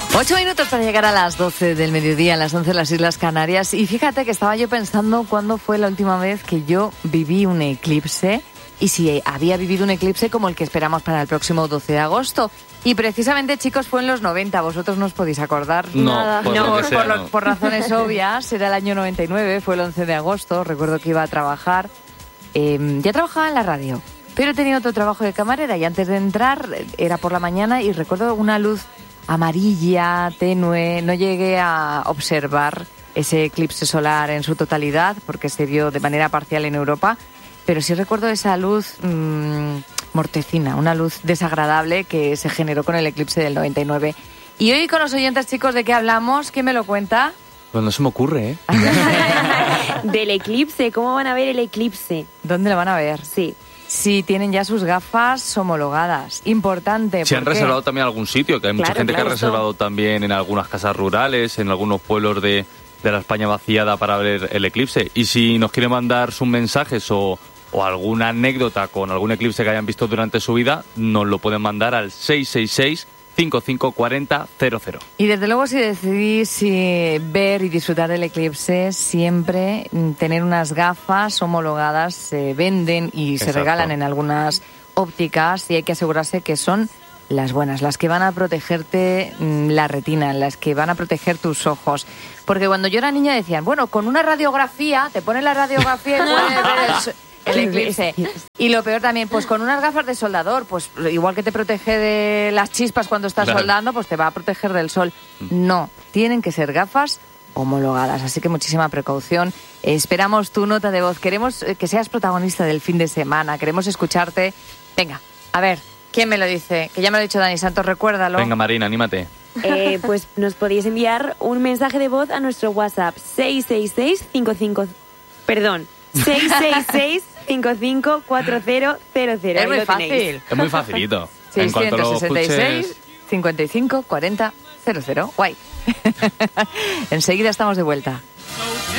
8 minutos para llegar a las 12 del mediodía, a las 11 en las Islas Canarias. Y fíjate que estaba yo pensando cuándo fue la última vez que yo viví un eclipse y si había vivido un eclipse como el que esperamos para el próximo 12 de agosto. Y precisamente, chicos, fue en los 90. ¿Vosotros no os podéis acordar? Nada. Por razones obvias. Era el año 99, fue el 11 de agosto. Recuerdo que iba a trabajar. Ya trabajaba en la radio, pero tenía otro trabajo de camarera y antes de entrar era por la mañana y recuerdo una luz amarilla, tenue. No llegué a observar ese eclipse solar en su totalidad porque se vio de manera parcial en Europa, pero sí recuerdo esa luz mortecina, una luz desagradable que se generó con el eclipse del 99. Y hoy con los oyentes, chicos, ¿de qué hablamos? ¿Quién me lo cuenta? Pues no se me ocurre, ¿eh? Del eclipse, ¿cómo van a ver el eclipse? ¿Dónde lo van a ver? Sí. Si tienen ya sus gafas homologadas. Importante. Si han reservado también algún sitio, que hay mucha gente que ha reservado también en algunas casas rurales, en algunos pueblos de la España vaciada para ver el eclipse. Y si nos quieren mandar sus mensajes o alguna anécdota con algún eclipse que hayan visto durante su vida, nos lo pueden mandar al 666-5540-00. Y desde luego, si decidís ver y disfrutar del eclipse, siempre tener unas gafas homologadas. Se venden y se regalan en algunas ópticas y hay que asegurarse que son las buenas, las que van a protegerte la retina, las que van a proteger tus ojos. Porque cuando yo era niña decían, bueno, con una radiografía, te ponen la radiografía y puedes ver el eclipse. Y lo peor también, pues con unas gafas de soldador, pues igual que te protege de las chispas cuando estás soldando, pues te va a proteger del sol. No, tienen que ser gafas homologadas, así que muchísima precaución. Esperamos tu nota de voz, queremos que seas protagonista del fin de semana, queremos escucharte. Venga, a ver, ¿quién me lo dice? Que ya me lo ha dicho Dani Santos, recuérdalo. Venga, Marina, anímate. Pues nos podéis enviar un mensaje de voz a nuestro WhatsApp 666-554000. Es muy fácil. Es muy facilito. 666-5540-00. Guay. Enseguida estamos de vuelta.